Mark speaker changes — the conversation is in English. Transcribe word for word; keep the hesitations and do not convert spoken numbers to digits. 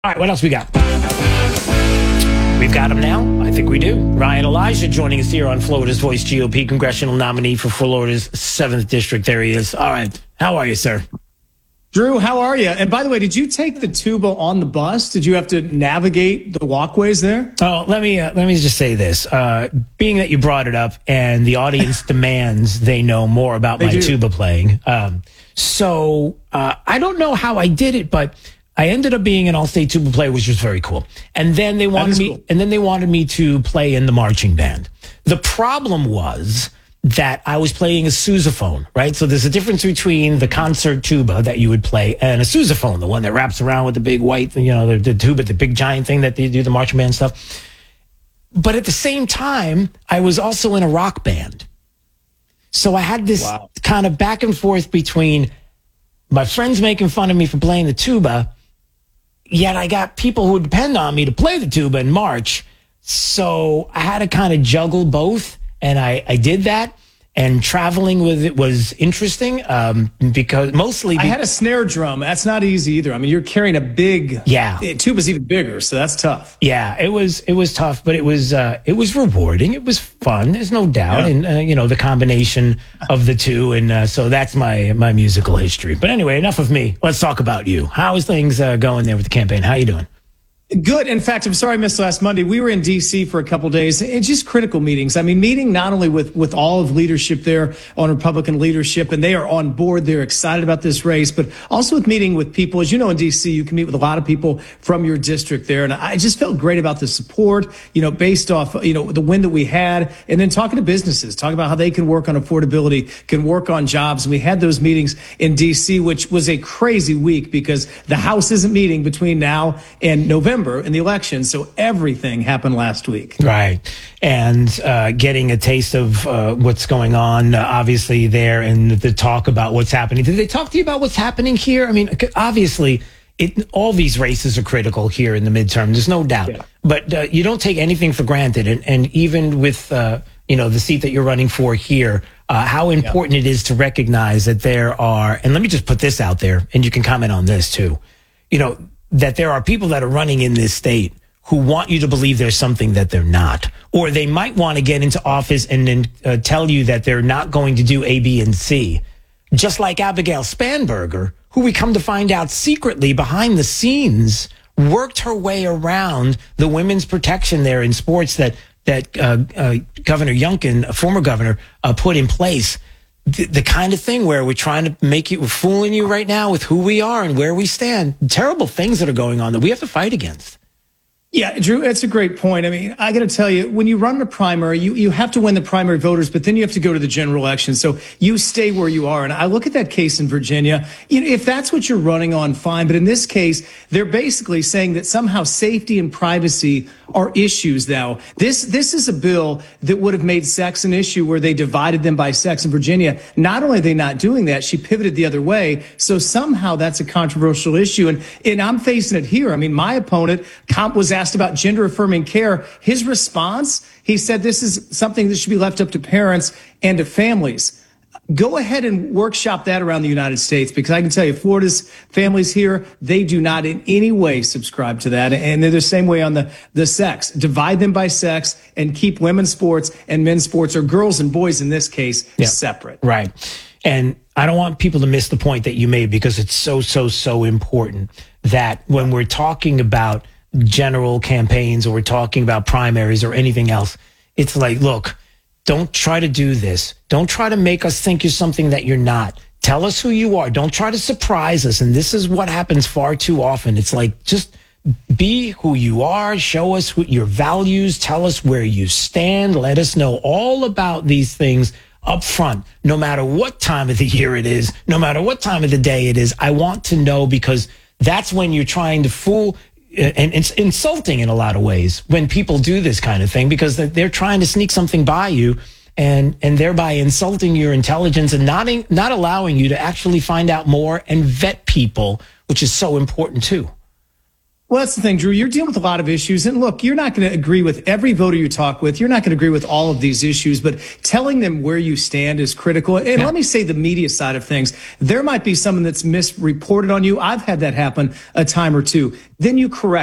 Speaker 1: All right, what else we got? We've got him now. I think we do. Ryan Elijah joining us here on Florida's Voice, G O P congressional nominee for Florida's seventh District. There he is. All right. How are you, sir?
Speaker 2: Drew, how are you? And by the way, did you take the tuba on the bus? Did you have to navigate the walkways there?
Speaker 1: Oh, let me uh, let me just say this. Uh, being that you brought it up and the audience demands they know more about
Speaker 2: They
Speaker 1: my
Speaker 2: do.
Speaker 1: tuba playing. Um, so uh, I don't know how I did it, but I ended up being an all-state tuba player, which was very cool. And then they wanted
Speaker 2: is
Speaker 1: me,
Speaker 2: cool.
Speaker 1: and then they wanted me to play in the marching band. The problem was that I was playing a sousaphone, right? So there's a difference between the concert tuba that you would play and a sousaphone, the one that wraps around with the big white, you know, the, the tuba, the big giant thing that they do the marching band stuff. But at the same time, I was also in a rock band. So I had this
Speaker 2: Wow.
Speaker 1: kind of back and forth between my friends making fun of me for playing the tuba, yet I got people who depend on me to play the tuba in March. So I had to kind of juggle both. And I, I did that. And traveling with it was interesting um, because mostly...
Speaker 2: I
Speaker 1: Be-
Speaker 2: had a snare drum. That's not easy either. I mean, you're carrying a big...
Speaker 1: Yeah.
Speaker 2: eh, tuba's even bigger, so that's tough.
Speaker 1: Yeah, it was it was tough, but it was uh, it was rewarding. It was fun. There's no doubt,
Speaker 2: Yeah.
Speaker 1: and uh, you know the combination of the two, and uh, so that's my my musical history. But anyway, enough of me. Let's talk about you. How is things uh, going there with the campaign? How you doing?
Speaker 2: Good. In fact, I'm sorry I missed last Monday. We were in D C for a couple of days. It's just critical meetings. I mean, meeting not only with, with all of leadership there on Republican leadership, and they are on board. They're excited about this race, but also with meeting with people. As you know, in D C, you can meet with a lot of people from your district there. And I just felt great about the support, you know, based off, you know, the win that we had. And then talking to businesses, talking about how they can work on affordability, can work on jobs. And we had those meetings in D C, which was a crazy week because the House isn't meeting between now and November in the election. So everything happened last week.
Speaker 1: Right. And uh, getting a taste of uh, what's going on, uh, obviously, there, and the talk about what's happening. Did they talk to you about what's happening here? I mean, obviously, it, all these races are critical here in the midterm. There's no doubt.
Speaker 2: Yeah.
Speaker 1: But uh, you don't take anything for granted. And, and even with, uh, you know, the seat that you're running for here, uh, how important it is to recognize that there are, and let me just put this out there, and you can comment on this too, you know, that there are people that are running in this state who want you to believe there's something that they're not, or they might want to get into office and then uh, tell you that they're not going to do A, B, and C. Just like Abigail Spanberger, who we come to find out secretly behind the scenes worked her way around the women's protection there in sports that that uh, uh, Governor Youngkin, a former governor, uh, put in place. The, the kind of thing where we're trying to make you, we're fooling you right now with who we are and where we stand. Terrible things that are going on that we have to fight against.
Speaker 2: Yeah, Drew, that's a great point. I mean, I got to tell you, when you run in a primary, you, you have to win the primary voters, but then you have to go to the general election. So you stay where you are. And I look at that case in Virginia. You know, if that's what you're running on, fine. But in this case, they're basically saying that somehow safety and privacy are issues now. This, this is a bill that would have made sex an issue where they divided them by sex in Virginia. Not only are they not doing that, she pivoted the other way. So somehow that's a controversial issue. And, and I'm facing it here. I mean, my opponent Comp was asked about gender affirming care. His response, he said, this is something that should be left up to parents and to families. Go ahead and workshop that around the United States, because I can tell you, Florida's families here, they do not in any way subscribe to that. And they're the same way on the, the sex. Divide them by sex and keep women's sports and men's sports, or girls and boys in this case,
Speaker 1: Yeah.
Speaker 2: separate.
Speaker 1: Right. And I don't want people to miss the point that you made, because it's so, so, so important that when we're talking about general campaigns, or we're talking about primaries or anything else, it's like, look, don't try to do this. Don't try to make us think you're something that you're not. Tell us who you are. Don't try to surprise us. And this is what happens far too often. It's like, just be who you are. Show us who, your values. Tell us where you stand. Let us know all about these things up front, no matter what time of the year it is, no matter what time of the day it is. I want to know, because that's when you're trying to fool. And it's insulting in a lot of ways when people do this kind of thing, because they're trying to sneak something by you, and and thereby insulting your intelligence and not not allowing you to actually find out more and vet people, which is so important too.
Speaker 2: Well, that's the thing, Drew. You're dealing with a lot of issues. And look, you're not going to agree with every voter you talk with. You're not going to agree with all of these issues, but telling them where you stand is critical. And yeah. let me say the media side of things. There might be someone that's misreported on you. I've had that happen a time or two. Then you correct.